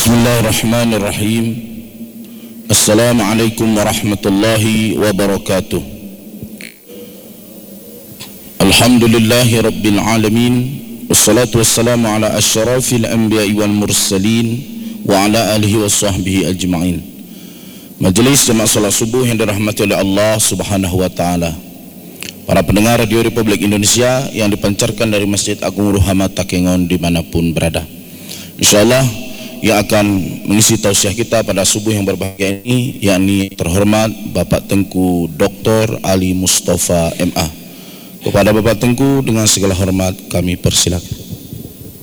Bismillahirrahmanirrahim. Assalamualaikum warahmatullahi wabarakatuh. Alhamdulillahi rabbil alamin. Wassalatu wassalamu ala asyrafil anbiya'i wal mursalin wa ala alihi wa sahbihi ajma'in. Majelis jemaah salat subuh yang dirahmati oleh Allah Subhanahu wa taala. Para pendengar Radio Republik Indonesia yang dipancarkan dari Masjid Agung Ruhama Takengon dimanapun berada. Insyaallah yang akan mengisi tausiah kita pada subuh yang berbahagia ini, yakni terhormat Bapak Tengku Dr. Ali Mustafa MA. Kepada Bapak Tengku dengan segala hormat kami persilakan.